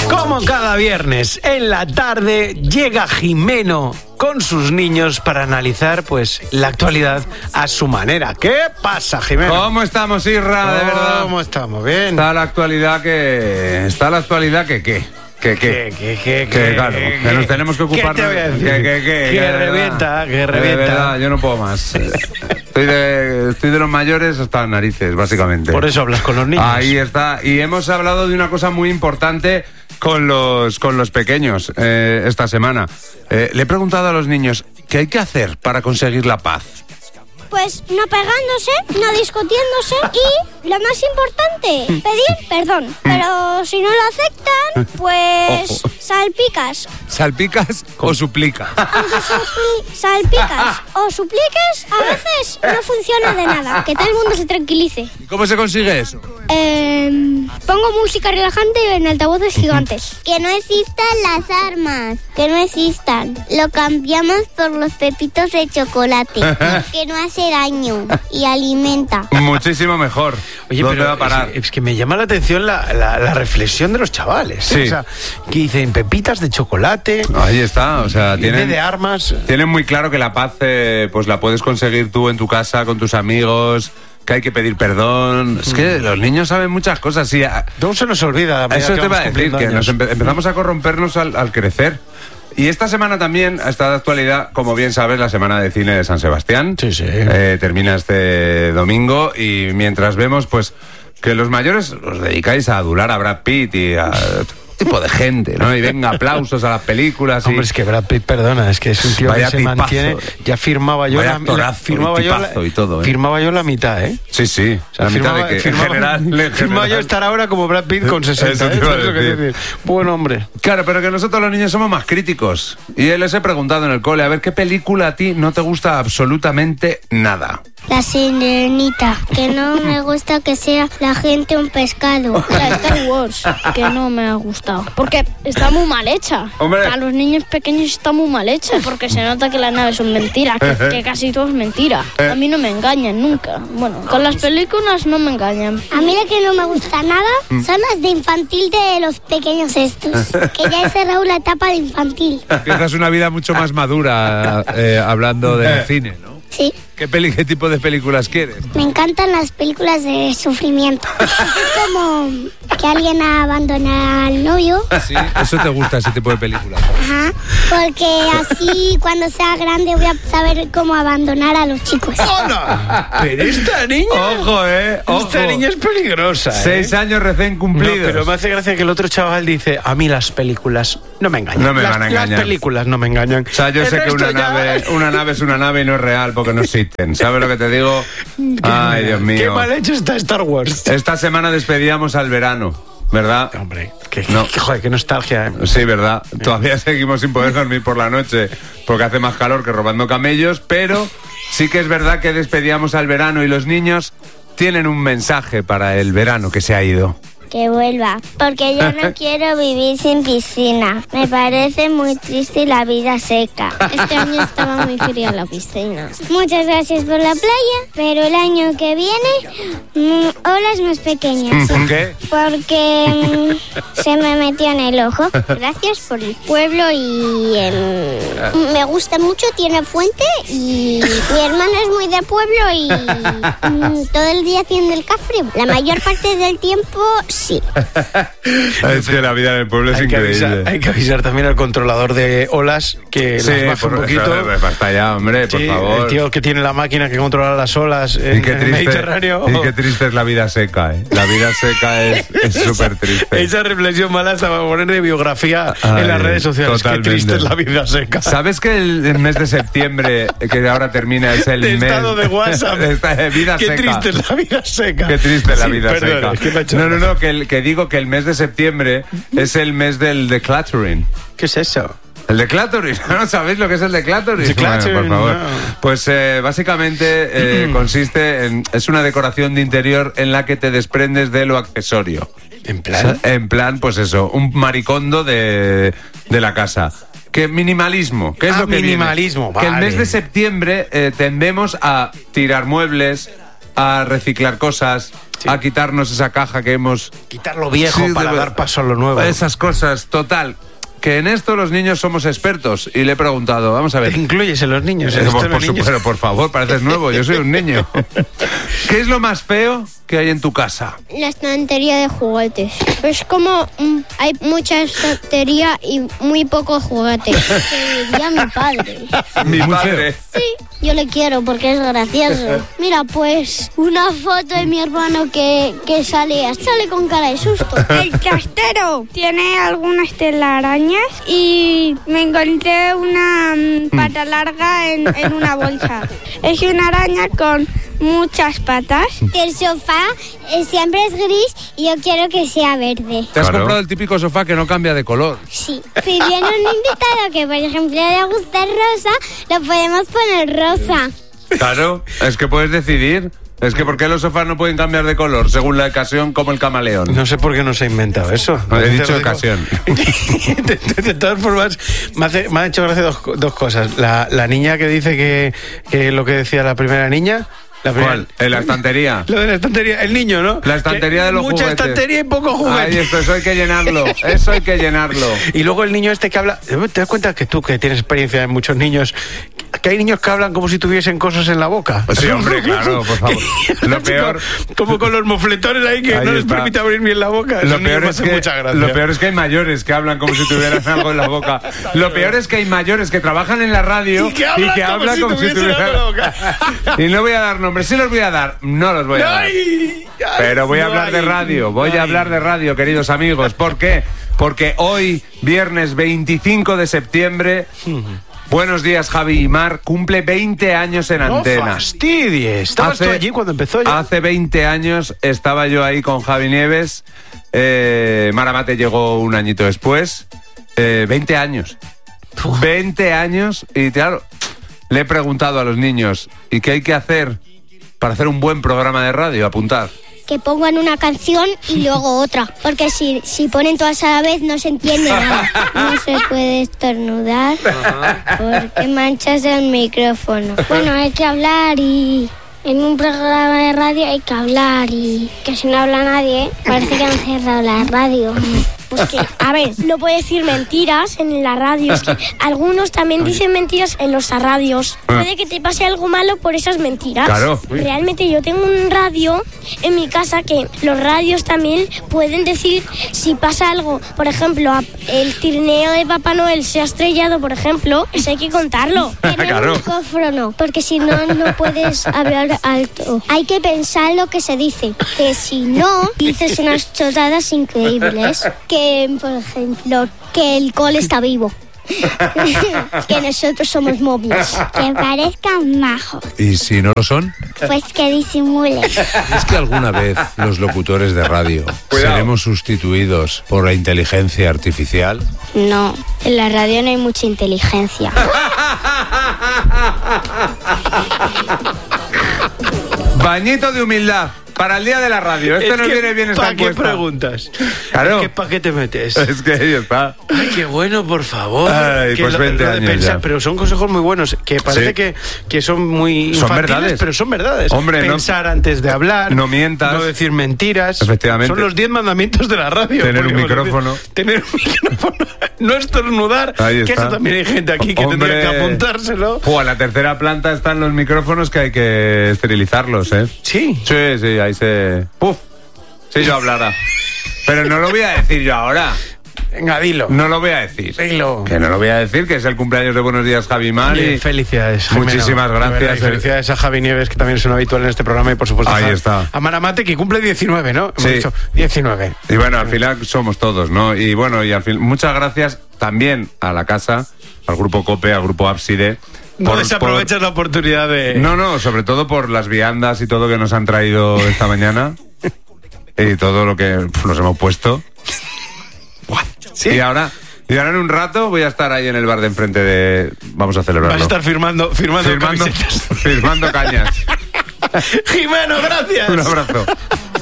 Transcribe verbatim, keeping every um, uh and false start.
Como cada viernes en la tarde llega Jimeno con sus niños para analizar pues la actualidad a su manera. ¿Qué pasa, Jimeno? ¿Cómo estamos, Isra? De verdad. ¿Cómo estamos? Bien. Está la actualidad que... Está la actualidad que qué. Que qué. Que, que, que, que claro, que, que nos tenemos que ocupar. ¿Qué te voy a decir? Que, que, que, que que revienta, que revienta. De verdad, yo no puedo más. Estoy de, estoy de los mayores hasta las narices, básicamente. Por eso hablas con los niños. Ahí está. Y hemos hablado de una cosa muy importante con los, con los pequeños eh, esta semana. Eh, le he preguntado a los niños, ¿qué hay que hacer para conseguir la paz? Pues no pegándose, no discutiéndose y, lo más importante, pedir perdón. Pero si no lo aceptan, pues Ojo. salpicas. ¿Salpicas o suplica? Aunque supli- salpicas o supliques, a veces no funciona de nada. Que todo el mundo se tranquilice. ¿Y cómo se consigue eso? Eh, pongo música relajante en altavoces gigantes. Que no existan las armas, que no existan. Lo cambiamos por los pepitos de chocolate, que no hace daño y alimenta. Muchísimo mejor. Oye, ¿Dónde pero va a parar? Es, es que me llama la atención la, la, la reflexión de los chavales. Sí. O sea, que dicen pepitas de chocolate. Ahí está, o sea, en vez tienen, de armas. tienen muy claro que la paz eh, pues la puedes conseguir tú en tu casa, con tus amigos, que hay que pedir perdón. Es que los niños saben muchas cosas. Sí, a- No se nos olvida. a medida eso que te iba a vamos decir, cumpliendo que nos años. empe- empezamos a corrompernos al, al crecer. Y esta semana también está de actualidad, como bien sabes, la Semana de Cine de San Sebastián. Sí, sí. Eh, termina este domingo y mientras vemos pues que los mayores os dedicáis a adular a Brad Pitt y a tipo de gente, ¿no? Y venga, aplausos a las películas. Y... Hombre, es que Brad Pitt, perdona, es que es un tío Vaya que se tipazo. mantiene. Ya firmaba yo Vaya la, la- actorazo firmaba y yo la, tipazo y todo, ¿eh? firmaba yo la mitad, ¿eh? Sí, sí. O sea, la mitad firmaba, de que firmaba, en general, en firmaba yo general. estar ahora como Brad Pitt con sesenta. Eso te ¿eh? iba a ¿Sabes lo que decir. quiero decir? Buen hombre. Claro, pero que nosotros los niños somos más críticos. Y les he preguntado en el cole, a ver, ¿qué película a ti no te gusta absolutamente nada? La sirenita, que no me gusta que sea la gente un pescado. La Star Wars, que no me ha gustado. Porque está muy mal hecha. Hombre. Para los niños pequeños está muy mal hecha. Porque se nota que las naves son mentiras, que, que casi todo es mentira. A mí no me engañan nunca. Bueno, con las películas no me engañan. A mí la que no me gusta nada son las de infantil de los pequeños estos. Que ya he cerrado la etapa de infantil. Empiezas una vida mucho más madura eh, hablando de cine, ¿no? Sí, ¿Qué, peli, ¿Qué tipo de películas quieres? me encantan las películas de sufrimiento. Es como que alguien abandona al novio. Sí, eso te gusta, ese tipo de películas. Ajá, porque así cuando sea grande voy a saber cómo abandonar a los chicos. ¡Hola! Pero esta niña. Ojo, eh. Ojo. Esta niña es peligrosa, ¿eh? Seis años recién No, cumplidos. pero me hace gracia que el otro chaval dice: a mí las películas no me engañan. No me las, van a engañar. Las películas no me engañan. O sea, yo El sé que resto una ya- nave, una nave es una nave y no es real porque no existen. ¿Sabes lo que te digo? Ay, Dios mío. Qué mal hecho está Star Wars. Esta semana despedíamos al verano, ¿verdad? Hombre, que, No. que- joder, qué nostalgia. ¿eh? Sí, ¿verdad? Todavía seguimos sin poder dormir por la noche porque hace más calor que robando camellos, pero sí que es verdad que despedíamos al verano y los niños tienen un mensaje para el verano que se ha ido. Que vuelva, porque yo no quiero vivir sin piscina. Me parece muy triste la vida seca. Este año estaba muy fría la piscina. Muchas gracias por la playa, pero el año que viene, mm, olas más pequeñas. ¿Por qué? Porque mm, se me metió en el ojo. Gracias por el pueblo y em, me gusta mucho, tiene fuente y mi hermano es muy de pueblo y mm, todo el día haciendo el cafre. La mayor parte del tiempo sí. Es que la vida en el pueblo es Hay que, increíble. avisar, hay que avisar también al controlador de olas que Sí, las baje por, un poquito. eso, basta ya, hombre, por Sí, favor. el tío que tiene la máquina que controla las olas en, Y qué en el triste, Mediterráneo. y qué triste es la vida seca, ¿eh? La vida seca es súper triste. Esa reflexión mala estaba a poner de biografía Ay, en las redes sociales. totalmente. Qué triste es la vida seca. ¿Sabes que el, el mes de septiembre, que ahora termina, es el De mes... estado de WhatsApp. de esta- de vida Qué seca. triste es la vida seca. Qué triste es la Sí, vida perdón, seca. es que me ha hecho no, no, gracia. no, que, el- que digo que el mes de septiembre es el mes del decluttering. ¿Qué es eso? ¿El decluttering? ¿No sabéis lo que es el decluttering? Decluttering, Bueno, por favor. no. Pues eh, básicamente eh, consiste en... Es una decoración de interior en la que te desprendes de lo accesorio. En plan. En plan, pues eso, un maricondo de, de la casa. Que minimalismo, ¿qué es Ah, lo que viene? minimalismo, Que el vale. mes de septiembre eh, tendemos a tirar muebles, a reciclar cosas, sí. a quitarnos esa caja que hemos... Quitar lo viejo sí, para de... dar paso a lo nuevo. Esas cosas, total. Que en esto los niños somos expertos. Y le he preguntado, vamos a ver. ¿Te incluyes en los niños? Eh, ¿En por, por, niños? Pero por favor, pareces nuevo, yo soy un niño. ¿Qué es lo más feo que hay en tu casa? La estantería de juguetes. Es como mm, hay mucha estantería y muy pocos juguetes. Que diría mi padre. ¿Mi padre? Sí, yo le quiero porque es gracioso. Mira, pues una foto de mi hermano que, que sale, sale con cara de susto. El trastero tiene algunas telarañas y me encontré una um, pata larga en, en una bolsa. Es una araña con muchas patas. El sofá eh, siempre es gris y yo quiero que sea verde. ¿Te has Claro. comprado el típico sofá que no cambia de color? Sí. Si viene un invitado que, por ejemplo, le gusta rosa, lo podemos poner rosa. Claro, es que puedes decidir. Es que ¿por qué los sofás no pueden cambiar de color según la ocasión como el camaleón? No sé por qué no se ha inventado eso. No, he Te dicho lo digo. ocasión. de, de- de todas formas, me, hace- me ha hecho gracia dos, dos cosas. La, la niña que dice que, que lo que decía la primera niña... La primera- ¿Cuál? ¿En la estantería? Lo de la estantería, el niño, ¿no? La estantería Que de los mucha juguetes. estantería y poco juguete. Ay, esto, eso hay que llenarlo. Eso hay que llenarlo. Y luego el niño este que habla... ¿Te das cuenta que tú, que tienes experiencia en muchos niños, que hay niños que hablan como si tuviesen cosas en la boca? Sí, hombre, claro, por favor. Lo peor... Como con los mofletones ahí que Ahí no les está. permite abrir bien la boca. Lo Esos niños peor, me es hacen que, mucha gracia. lo peor es que hay mayores que hablan como si tuvieran algo en la boca. Lo peor es que hay mayores que trabajan en la radio Y que hablan como si tuviesen algo en la boca. Y no voy a dar nombres. Sí los voy a dar. No los voy a dar. Ay, ay, Pero voy a no hablar de hay. radio. Voy Ay. a hablar de radio, queridos amigos. ¿Por qué? Porque hoy, viernes veinticinco de septiembre... Buenos días, Javi y Mar. Cumple veinte años en No antena. fastidies. ¿Estabas tú allí cuando empezó ya? Hace veinte años estaba yo ahí con Javi Nieves. Eh, Maramate llegó un añito después. Eh, veinte años. veinte años. Y claro, le he preguntado a los niños, ¿y qué hay que hacer para hacer un buen programa de radio? Apuntad. Que pongan una canción y luego otra. Porque si, si ponen todas a la vez no se entiende nada. No se puede estornudar porque manchas el micrófono. Bueno, hay que hablar y... En un programa de radio hay que hablar y... Que si no habla nadie, parece que han cerrado la radio. Pues que, a ver, no puedo decir mentiras en la radio. Es que algunos también dicen mentiras en los radios. Puede que te pase algo malo por esas mentiras. Claro. Realmente yo tengo un radio en mi casa que los radios también pueden decir si pasa algo. Por ejemplo, a- el trineo de Papá Noel se ha estrellado, por ejemplo, eso hay que contarlo. Tener Claro. un micrófono, porque si no, no puedes hablar alto. Hay que pensar lo que se dice, que si no, dices unas chorradas increíbles. Que, por ejemplo, que el cole está vivo. Que nosotros somos móviles. Que parezcan majos. ¿Y si no lo son? Pues que disimulen. ¿Es que alguna vez los locutores de radio Cuidado. seremos sustituidos por la inteligencia artificial? No, en la radio no hay mucha inteligencia. Bañito de humildad para el día de la radio. Este Es no que, viene bien esta ¿para qué encuesta. preguntas? Claro. Es que ¿para qué te metes? Es que ahí está. Ay, qué bueno, por favor. Ay, Que pues veinte de años pensar- ya. Pero son consejos muy buenos, que parece Sí. que, que son muy Son infantiles, verdades. pero son verdades. Hombre, no- Pensar antes de hablar. no mientas. No decir mentiras. Efectivamente. Son los diez mandamientos de la radio. Tener un podríamos micrófono. decir. Tener un micrófono. No estornudar. Ahí Que está. eso también hay gente aquí que Hombre. tendría que apuntárselo. Buah, en la tercera planta están los micrófonos que hay que esterilizarlos, ¿eh? Sí. Sí, sí, ahí se... Puf, si yo hablara. Pero no lo voy a decir yo ahora. Venga, dilo. No lo voy a decir. Dilo. Que no lo voy a decir, que es el cumpleaños de Buenos Días, Javi Mar. Oye, Y felicidades, Jimeno. Muchísimas De verdad, gracias. y felicidades a Javi Nieves, que también es un habitual en este programa, y por supuesto Ahí a, está. a Maramate, que cumple diecinueve, ¿no? Hemos Sí. dicho diecinueve. Y bueno, al final somos todos, ¿no? Y bueno, y al fin, muchas gracias también a la casa, al Grupo COPE, al Grupo Ábside. No por- desaprovechas la oportunidad de... por- No, no, sobre todo por las viandas y todo que nos han traído esta mañana. Y todo lo que pf, nos hemos puesto. ¿Sí? Y ahora, y ahora en un rato voy a estar ahí en el bar de enfrente de... Vamos a celebrarlo. Vas a estar firmando, firmando, firmando, camisetas. firmando cañas. Jimeno, gracias. Un abrazo.